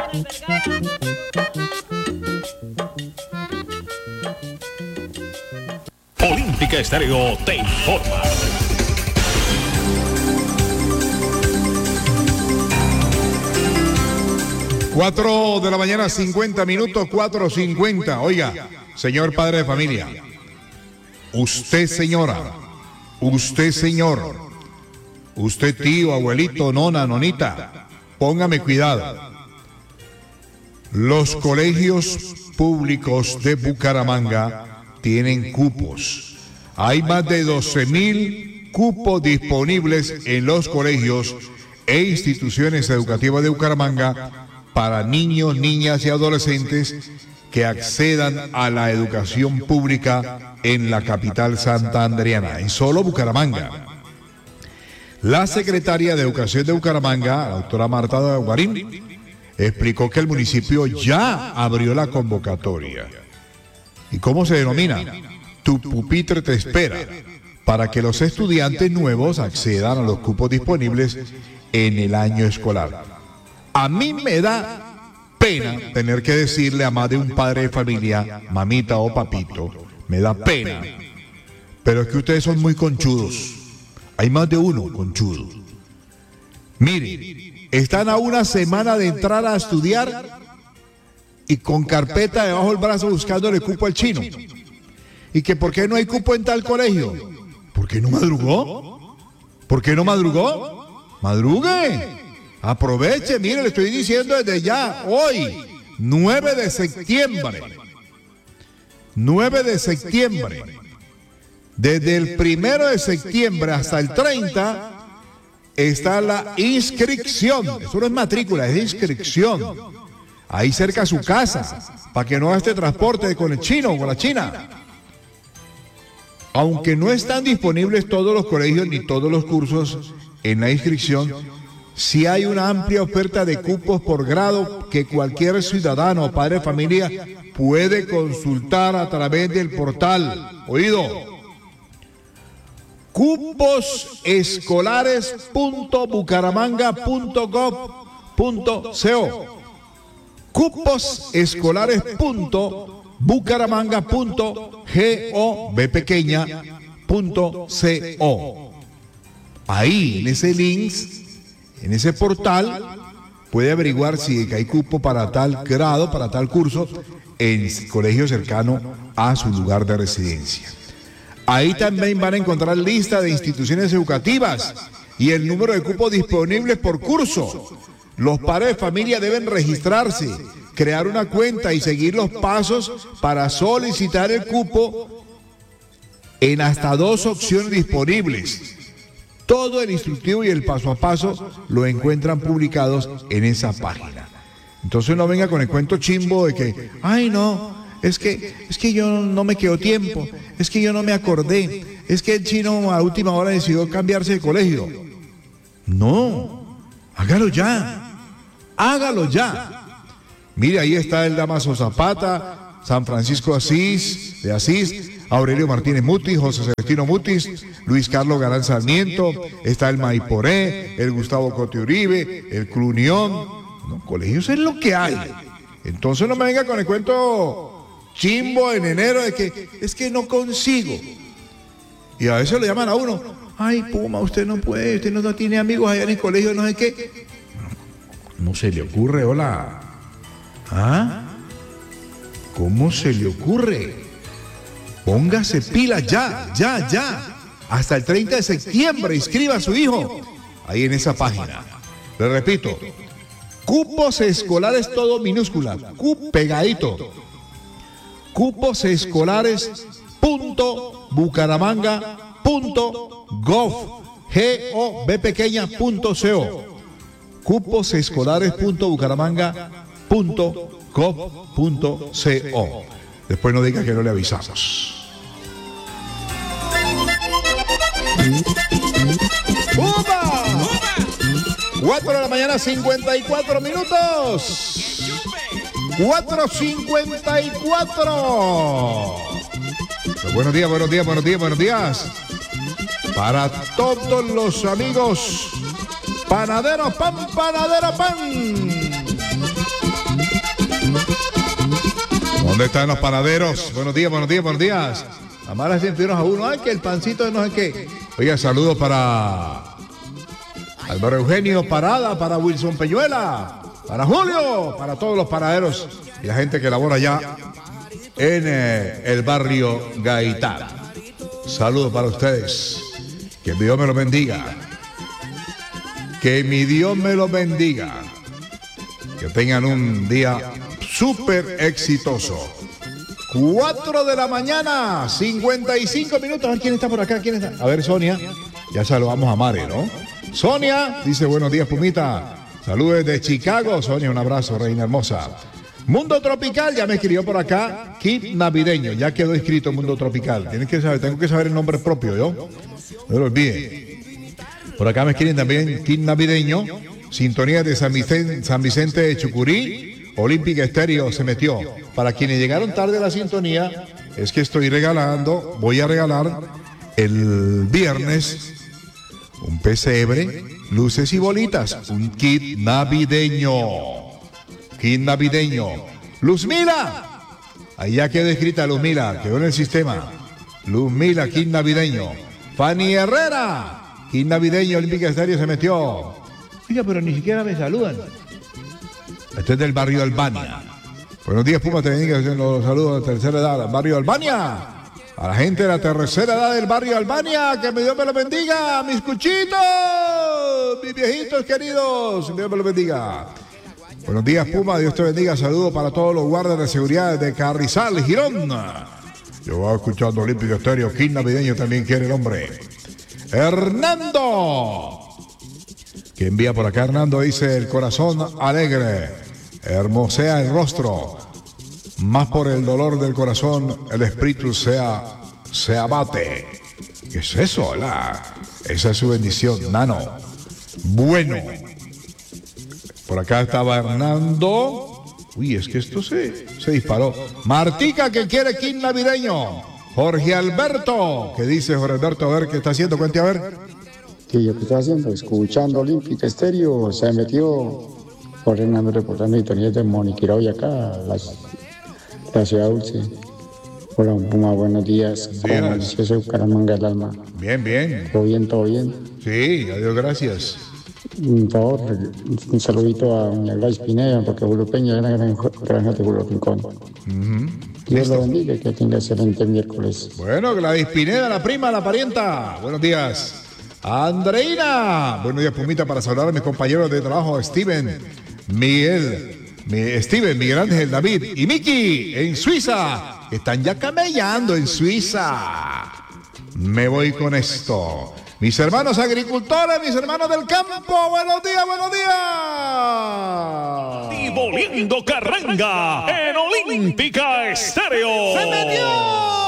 Olímpica Estéreo te informa. 4 de la mañana, 50 minutos, 4:50. Oiga, señor padre de familia, usted señora, usted señor, usted tío, abuelito, nona, nonita, póngame cuidado. Los colegios públicos de Bucaramanga tienen cupos. Hay más de 12.000 cupos disponibles en los colegios e instituciones educativas de Bucaramanga para niños, niñas y adolescentes que accedan a la educación pública en la capital santandereana, en solo Bucaramanga. La secretaria de Educación de Bucaramanga, la doctora Marta Guarín, explicó que el municipio ya abrió la convocatoria. ¿Y cómo se denomina? Tu pupitre te espera, para que los estudiantes nuevos accedan a los cupos disponibles en el año escolar. A mí me da pena tener que decirle a más de un padre de familia, mamita o papito, me da pena, pero es que ustedes son muy conchudos. Hay más de uno conchudo. Miren, están a una semana de entrar a estudiar y con carpeta debajo del brazo buscándole cupo al chino. ¿Y que por qué no hay cupo en tal colegio? ¿Por qué no madrugó? ¿Por qué no madrugó? ¡Madrugue! Aproveche, mire, le estoy diciendo desde ya, hoy, 9 de septiembre. 9 de septiembre. Desde el 1 de septiembre hasta el 30 está la inscripción. Eso no es matrícula, es inscripción. Ahí cerca a su casa, para que no haga este transporte con el chino o con la china. Aunque no están disponibles todos los colegios ni todos los cursos en la inscripción, sí hay una amplia oferta de cupos por grado que cualquier ciudadano o padre de familia puede consultar a través del portal. Oído. cuposescolares.bucaramanga.gov.co. cuposescolares.bucaramanga.gov.co. Ahí, en ese link, en ese portal, puede averiguar si hay cupo para tal grado, para tal curso, en colegio cercano a su lugar de residencia. Ahí también van a encontrar lista de instituciones educativas y el número de cupos disponibles por curso. Los padres de familia deben registrarse, crear una cuenta y seguir los pasos para solicitar el cupo en hasta 2 opciones disponibles. Todo el instructivo y el paso a paso lo encuentran publicados en esa página. Entonces no venga con el cuento chimbo de que, ay no, es que yo no me quedó tiempo, es que yo no me acordé, es que el chino a última hora decidió cambiarse de colegio. No, hágalo ya, hágalo ya. Mire, ahí está el Damaso Zapata, San Francisco de Asís, Aurelio Martínez Mutis, José Celestino Mutis, Luis Carlos Galán Sarmiento, está el Maiporé, el Gustavo Cote Uribe, el Clunión. No, colegios es lo que hay. Entonces no me venga con el cuento chimbo en enero de que es que no consigo. Y a veces le llaman a uno, ay Puma, usted no puede, usted no tiene amigos allá en el colegio, no sé qué. ¿Cómo se le ocurre? Hola. ¿Ah? ¿Cómo se le ocurre? Póngase pilas ya. Hasta el 30 de septiembre, inscriba a su hijo ahí en esa página. Le repito, cupos escolares todo minúscula, pegadito. cuposescolares.bucaramanga.gov.co. cuposescolares.bucaramanga.gov.co. Después no diga que no le avisamos. ¡Upa! 4 de la mañana, 54 minutos. 4:54. Buenos días. Para todos los amigos, panadero pan. ¿Dónde están los panaderos? Buenos días, buenos días, buenos días. Amaras siempre a uno, ay, que el pancito de no sé qué. Oiga, saludos para Álvaro Eugenio Parada, para Wilson Peñuela, para Julio, para todos los panaderos y la gente que labora allá en el barrio Gaitán. Saludos para ustedes. Que mi Dios me los bendiga. Que mi Dios me los bendiga. Que tengan un día súper exitoso. 4 de la mañana, 55 minutos. A ver quién está por acá, quién está. A ver, Sonia. Ya saludamos a Mare, ¿no? Sonia dice buenos días, Pumita. Saludos desde Chicago. Sonia, un abrazo, reina hermosa. Mundo Tropical, ya me escribió por acá. Kit Navideño, ya quedó inscrito Mundo Tropical. Tienes que saber, tengo que saber el nombre propio, ¿yo? No lo olvide. Por acá me escriben también Kit Navideño. Sintonía de San Vicente de Chucurí. Olímpica Estéreo se metió. Para quienes llegaron tarde a la sintonía, es que voy a regalar el viernes un pesebre, luces y bolitas, un kit navideño. Kit navideño. Luzmila. Ahí ya quedó escrita Luzmila, quedó en el sistema. Luzmila, kit navideño. Fanny Herrera, kit navideño, Olímpica Estéreo se metió. Oiga, pero ni siquiera me saludan. Este es del barrio Albania. Buenos días, Puma, te bendiga. Los saludos de la tercera edad, barrio Albania. A la gente de la tercera edad del barrio Albania, que mi Dios me lo bendiga. Mis cuchitos, mis viejitos queridos, que Dios me lo bendiga. Buenos días, Puma, Dios te bendiga. Saludos para todos los guardas de seguridad de Carrizal, Girón. Yo voy escuchando Olímpico Estéreo. Kit navideño también quiere el hombre. Hernando, que envía por acá. Hernando dice: el corazón alegre hermosea el rostro, más por el dolor del corazón el espíritu se abate. ¿Qué es eso? Esa es su bendición, Nano. Bueno, por acá estaba Hernando. Uy, es que esto se disparó. Martica, que quiere kit navideño. Jorge Alberto, que dice Jorge Alberto, a ver qué está haciendo, cuente a ver. ¿Qué yo qué estoy haciendo? Escuchando Olímpica Estéreo. Se metió Jorge Hernández reportando sintonías de Moniquirá, acá, la ciudad dulce. Hola, Puma, buenos días. Como delicioso Bucaramanga del alma. Bien, bien. ¿Todo bien, todo bien? Sí, adiós, gracias. Por favor, un saludito a doña Gladys Pineda, porque Julio Peña era granja de Julio Rincón. Dios lo bendiga y que tenga excelente miércoles. Bueno, Gladys Pineda, la prima, la parienta. Buenos días. Andreina. Buenos días, Pumita, para saludar a mis compañeros de trabajo, Steven, Miguel Ángel, David y Miki en Suiza. Están ya camellando en Suiza. Me voy con esto. Mis hermanos agricultores, mis hermanos del campo, buenos días, buenos días. Y volviendo carranga en Olímpica Estéreo. ¡Se metió!